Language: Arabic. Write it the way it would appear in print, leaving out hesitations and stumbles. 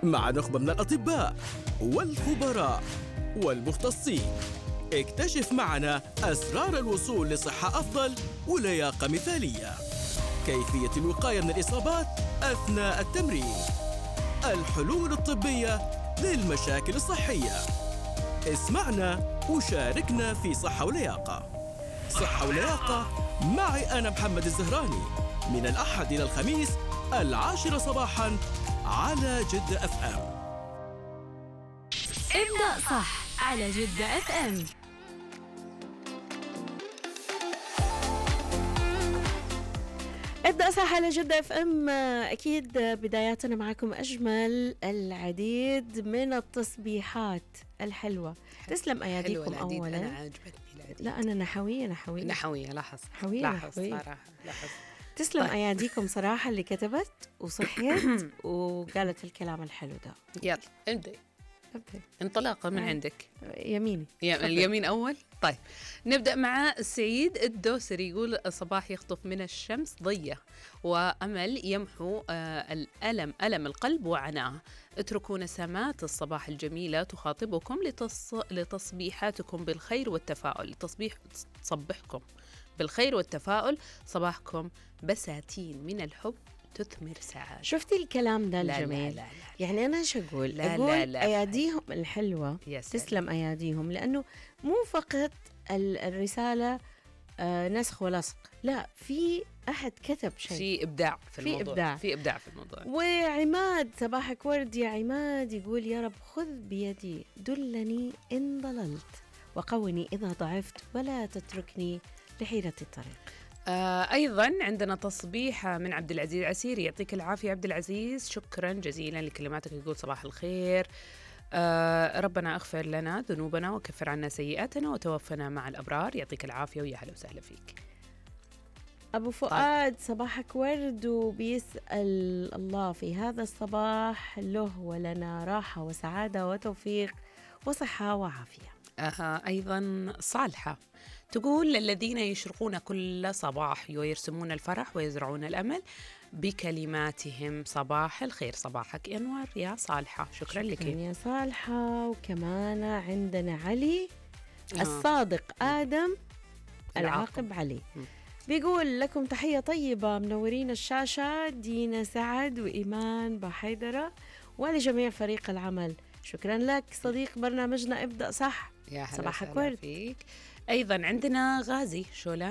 مع نخبة من الأطباء والخبراء والمختصين. اكتشف معنا أسرار الوصول لصحة أفضل ولياقة مثالية. كيفية الوقاية من الإصابات أثناء التمرين. الحلول الطبية للمشاكل الصحية. اسمعنا وشاركنا في صحة ولياقة. صحة ولياقة معي أنا محمد الزهراني، من الأحد إلى الخميس 10 صباحاً على جدة اف ام. ابدأ صح على جدة اف ام. ابدأ صح على جدة اف ام. اكيد بداياتنا معكم اجمل العديد من التصبيحات الحلوة. تسلم اياديكم اولا. انا عاجبني العديد. لا انا نحوية لاحظ صراحة. لاحظ. تسلم طيب. اياديكم صراحة اللي كتبت وصحيت وقالت الكلام الحلو ده. يلا ابدأ انطلاقة من عندك. يميني اليمين أول. طيب نبدأ مع سعيد الدوسري، يقول الصباح يخطف من الشمس ضية وأمل يمحو ألم القلب وعناه. اتركوا نسمات الصباح الجميلة تخاطبكم لتصبيحاتكم بالخير والتفاؤل. تصبحكم بالخير والتفاؤل. صباحكم بساتين من الحب تثمر سعادة. شفتي الكلام ده الجميل؟ لا. يعني أنا شو أقول؟ أقول أياديهم الحلوة تسلم أياديهم، لأنه مو فقط الرسالة نسخ ولصق، لا، في أحد كتب شيء، في إبداع في الموضوع. في إبداع في الموضوع. وعماد صباحك ورد يا عماد، يقول يا رب خذ بيدي دلني إن ضللت وقوني إذا ضعفت ولا تتركني لحيرة الطريق. أيضا عندنا تصبيحة من عبد العزيز العسيري، يعطيك العافية عبد العزيز، شكرا جزيلا لكلماتك. يقول صباح الخير، ربنا اغفر لنا ذنوبنا وكفر عنا سيئاتنا وتوفنا مع الأبرار. يعطيك العافية ويا هلا وسهلا فيك. أبو فؤاد صباحك ورد وبيسأل الله في هذا الصباح له ولنا راحة وسعادة وتوفيق وصحة وعافية. أيضا صالحة تقول للذين يشرقون كل صباح ويرسمون الفرح ويزرعون الأمل بكلماتهم صباح الخير. صباحك أنور يا صالحة، شكرا لك يا صالحة. وكمان عندنا علي الصادق آدم العاقب علي، بيقول لكم تحية طيبة، منورين الشاشة دينا سعد وإيمان بحيدرة ولجميع فريق العمل. شكرا لك صديق برنامجنا ابدأ صح. يا صباحك ورد فيك. أيضا عندنا غازي شولان